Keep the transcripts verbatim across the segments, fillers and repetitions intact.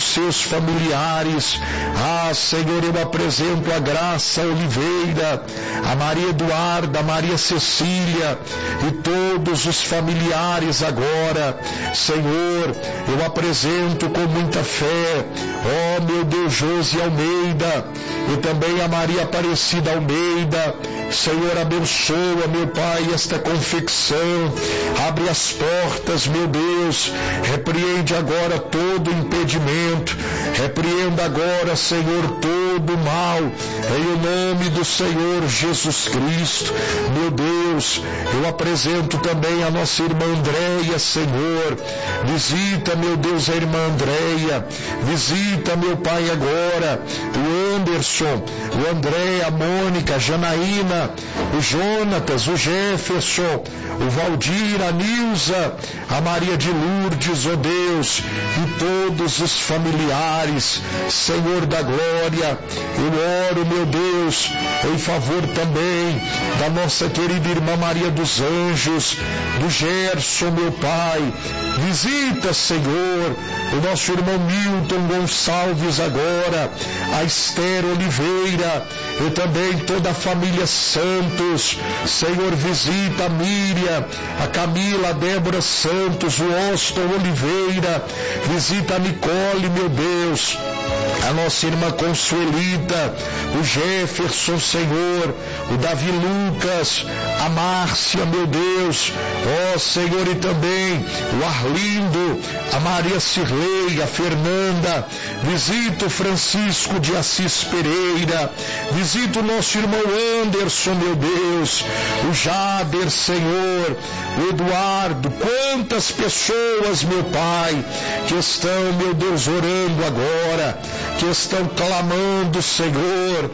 seus familiares. Ah, Senhor, eu apresento a Graça Oliveira, a Maria Eduarda, a Maria Cecília e todos os familiares agora. Senhor, eu apresento com muita fé, ó meu Deus, Josi Almeida e também a Maria Aparecida Almeida. Senhor, abençoa, meu Pai, esta confecção, abre as portas, meu Deus, repreende agora todo impedimento, repreenda agora, Senhor, todo mal, em o nome do Senhor Jesus Cristo. Meu Deus, eu apresento também a nossa irmã Andréia, Senhor, visita, meu Deus, a irmã Andréia, visita, meu Pai, agora, o Anderson, o André, a Mônica, a Janaína, o Jonatas, o Jefferson, o Valdir, a Nilza, a Maria de Lourdes, ó Deus, e todos os familiares, Senhor da glória. Eu oro, meu Deus, em favor também da nossa querida irmã Maria dos Anjos, do Gerson, meu Pai. Visita, Senhor, o nosso irmão Milton Gonçalves agora, a Esther Oliveira e também toda a família Santos. Senhor, visita a Miriam, a Camila, a Débora Santos, o Austin Oliveira, visita a Nicole, meu Deus, a nossa irmã Consuelita, o Jefferson, Senhor, o Davi Lucas, a Márcia, meu Deus, ó Senhor, e também o Arlindo, a Maria Cirlei, a Fernanda, visita o Francisco de Assis Pereira, visita o nosso irmão Anderson, meu Deus, o Jader, Senhor, o Eduardo, quantas pessoas, meu Pai, que estão, meu Deus, orando agora, que estão clamando, Senhor,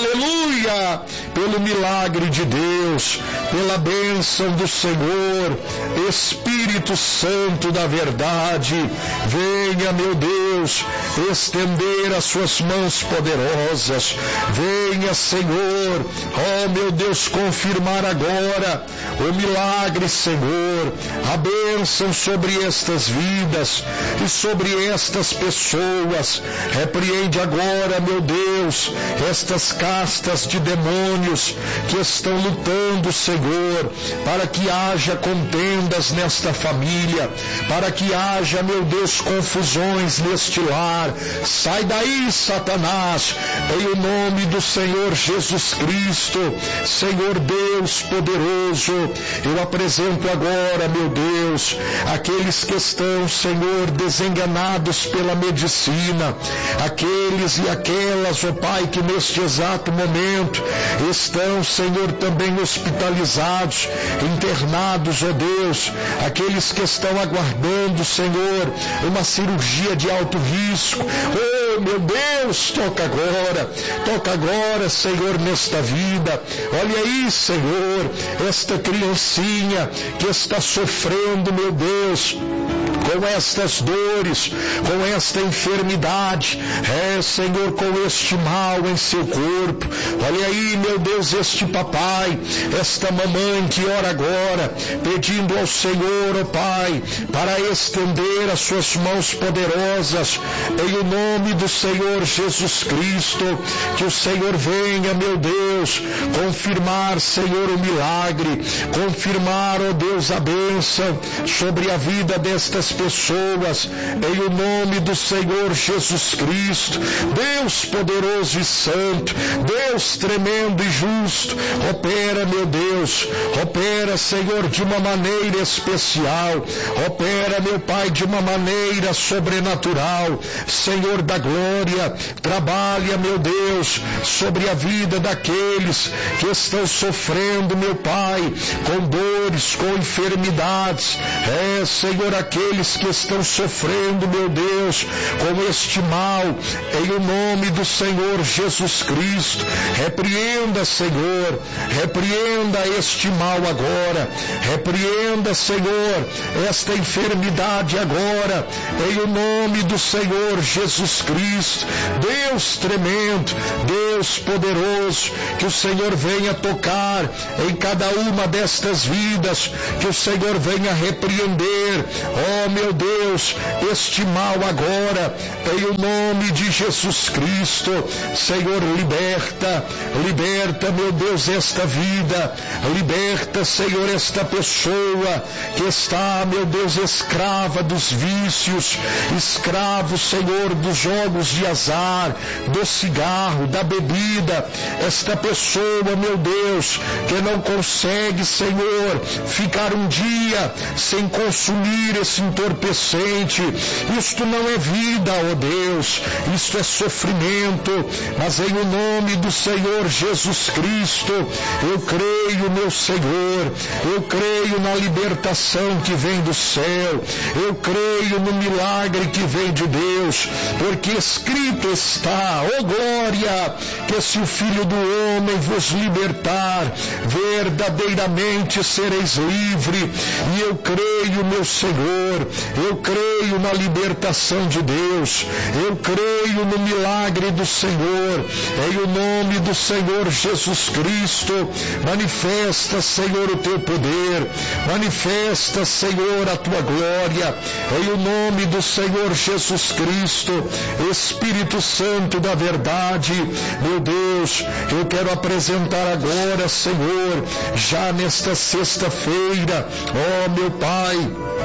aleluia, pelo milagre de Deus, pela bênção do Senhor. Espírito Santo da verdade, venha, meu Deus, estender as suas mãos poderosas, venha, Senhor, ó meu Deus, confirmar agora o milagre, Senhor, a bênção sobre estas vidas e sobre estas pessoas. Repreende agora, meu Deus, estas castas de demônios que estão lutando, Senhor, para que haja contendas nesta família, para que haja, meu Deus, confusões neste lar. Sai daí, Satanás, em o nome do Senhor Jesus Cristo. Senhor Deus poderoso, eu apresento agora, meu Deus, aqueles que estão, Senhor, desenganados pela medicina, aqueles e aquelas, ó Pai, que neste exato momento estão, Senhor, também hospitalizados, internados, ó Deus, aqueles que estão aguardando, Senhor, uma cirurgia de alto risco. Oh, meu Deus, toca agora, toca agora, Senhor, nesta vida. Olha aí, Senhor, esta criancinha que está sofrendo, meu Deus, com estas dores, com esta enfermidade, é, Senhor, com este mal em seu corpo. Olha aí, meu Deus, este papai, esta mamãe que ora agora, pedindo ao Senhor, ó Pai, para estender as suas mãos poderosas, em o nome do Senhor Jesus Cristo, que o Senhor venha, meu Deus, confirmar, Senhor, o milagre, confirmar, ó Deus, a bênção sobre a vida destas pessoas, em o nome do Senhor Jesus Cristo. Deus poderoso e santo, Deus tremendo e justo, opera, meu Deus, opera, Senhor, de uma maneira especial, opera, meu Pai, de uma maneira sobrenatural. Senhor da glória, trabalha, meu Deus, sobre a vida daqueles que estão sofrendo, meu Pai, com dores, com enfermidades. É, Senhor, aqueles que estão sofrendo, meu Deus, com este mal, em o nome do Senhor Jesus Cristo. Repreenda, Senhor, repreenda este mal agora, repreenda, Senhor, esta enfermidade agora, em o nome do Senhor Jesus Cristo. Deus tremendo, Deus poderoso, que o Senhor venha tocar em cada uma destas vidas, que o Senhor venha repreender, ó meu Deus, este mal agora, em o nome de Jesus Cristo. Senhor, liberta, liberta, meu Deus, esta vida, liberta, Senhor, esta pessoa que está, meu Deus, escrava dos vícios, escravo, Senhor, dos jogos de azar, do cigarro, da bebida, esta pessoa, meu Deus, que não consegue, Senhor, ficar um dia sem consumir esse entorpecente. Isto não é vida, ó Deus, isto é sofrimento, mas em o nome do Senhor Jesus Cristo, eu creio, meu Senhor, eu creio na libertação que vem do céu, eu creio no milagre que vem de Deus, porque escrito está, ó glória, que se o Filho do Homem vos libertar, verdadeiramente sereis livre. E eu creio, meu Senhor, eu creio na libertação de Deus, eu creio no milagre do Senhor, em o nome do Senhor Jesus Cristo. Manifesta, Senhor, o teu poder, manifesta, Senhor, a tua glória, em o nome do Senhor Jesus Cristo. Espírito Santo da verdade, meu Deus, eu quero apresentar agora, Senhor, já nesta sexta-feira, ó meu Pai,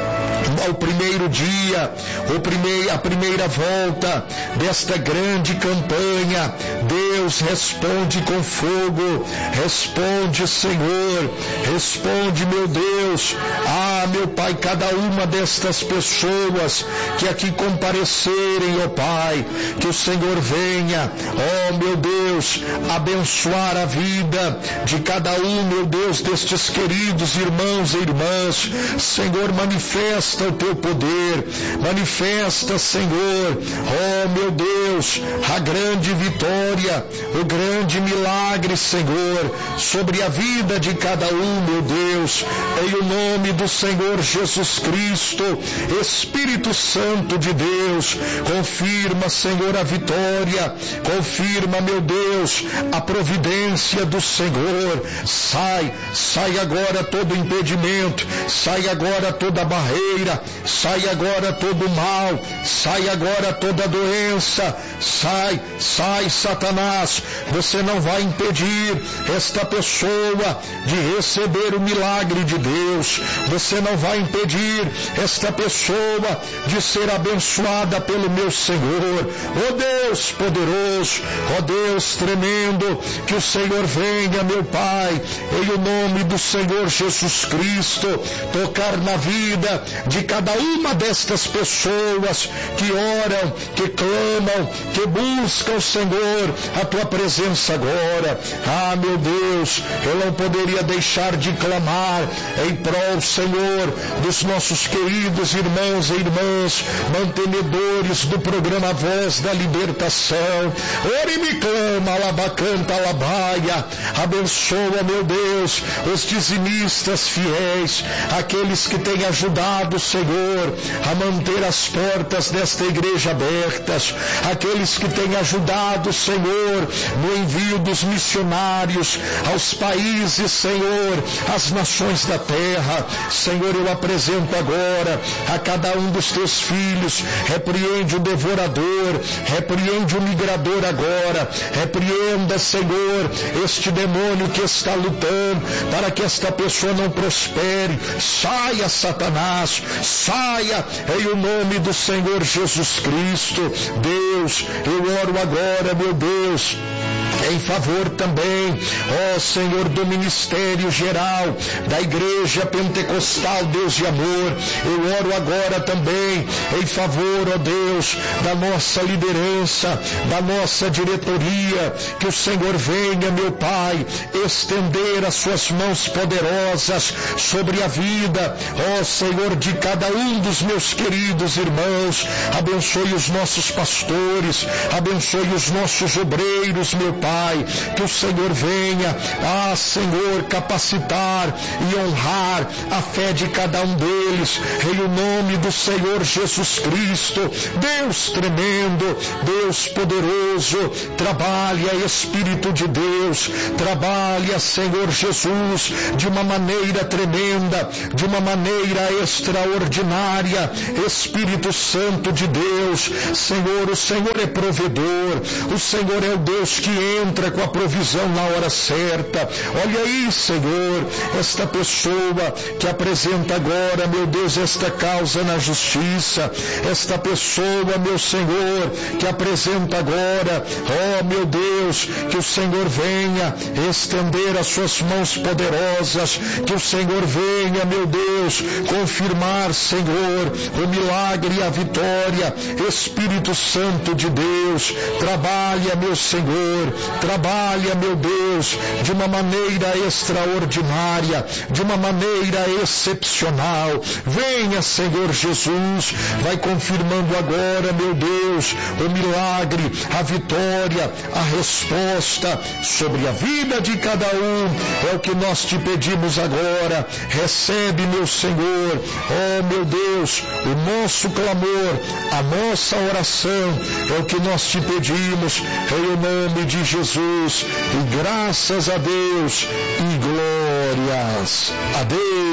ao primeiro dia, o primeiro, a primeira volta desta grande campanha. Deus, responde com fogo, responde, Senhor, responde, meu Deus. Ah, meu Pai, cada uma destas pessoas que aqui comparecerem, ó Pai, que o Senhor venha, ó meu Deus, abençoar a vida de cada um, meu Deus, destes queridos irmãos e irmãs. Senhor, manifesta o teu poder, manifesta, Senhor, ó meu Deus, a grande vitória, o grande milagre, Senhor, sobre a vida de cada um, meu Deus, em o nome do Senhor Jesus Cristo. Espírito Santo de Deus, confirma, Senhor, a vitória, confirma, meu Deus, a providência do Senhor. Sai, sai agora todo impedimento, sai agora toda barreira, sai agora todo mal, sai agora toda doença, sai, sai, Satanás, você não vai impedir esta pessoa de receber o milagre de Deus, você não vai impedir esta pessoa de ser abençoada pelo meu Senhor. Ó Deus poderoso, ó Deus tremendo, que o Senhor venha, meu Pai, em o nome do Senhor Jesus Cristo, tocar na vida de cada uma destas pessoas que oram, que clamam, que buscam, Senhor, a tua presença agora. Ah, meu Deus, eu não poderia deixar de clamar em prol, Senhor, dos nossos queridos irmãos e irmãs, mantenedores do programa Voz da Libertação. Ora e me clama, alabacanta, alabaia, abençoa, meu Deus, os dizimistas fiéis, aqueles que têm ajudado, Senhor, a manter as portas desta igreja abertas, aqueles que têm ajudado, Senhor, no envio dos missionários aos países, Senhor, às nações da terra. Senhor, eu apresento agora a cada um dos teus filhos, repreende o devorador, repreende o migrador agora, repreenda, Senhor, este demônio que está lutando para que esta pessoa não prospere. Saia, Satanás, saia em o nome do Senhor Jesus Cristo. Deus, eu oro agora, meu Deus, em favor também, ó Senhor, do ministério geral da Igreja Pentecostal Deus de Amor. Eu oro agora também em favor, ó Deus, da nossa liderança, da nossa diretoria, que o Senhor venha, meu Pai, estender as suas mãos poderosas sobre a vida, ó Senhor, de cada um dos meus queridos irmãos. Abençoe os nossos pastores, abençoe os nossos obreiros, meu Pai, que o Senhor venha, ah Senhor, capacitar e honrar a fé de cada um deles, em o nome do Senhor Jesus Cristo. Deus tremendo, Deus poderoso, trabalha, Espírito de Deus, trabalha, Senhor Jesus, de uma maneira tremenda, de uma maneira extraordinária, extraordinária. Espírito Santo de Deus, Senhor, o Senhor é provedor, o Senhor é o Deus que entra com a provisão na hora certa. Olha aí, Senhor, esta pessoa que apresenta agora, meu Deus, esta causa na justiça, esta pessoa, meu Senhor, que apresenta agora, ó meu Deus, que o Senhor venha estender as suas mãos poderosas, que o Senhor venha, meu Deus, confirmar, Senhor, o milagre e a vitória. Espírito Santo de Deus, trabalha, meu Senhor, trabalha, meu Deus, de uma maneira extraordinária, de uma maneira excepcional. Venha, Senhor Jesus, vai confirmando agora, meu Deus, o milagre, a vitória, a resposta sobre a vida de cada um. É o que nós te pedimos agora. Recebe, meu Senhor, ó meu Deus, o nosso clamor, a nossa oração, é o que nós te pedimos, em nome de Jesus, e graças a Deus, e glórias a Deus.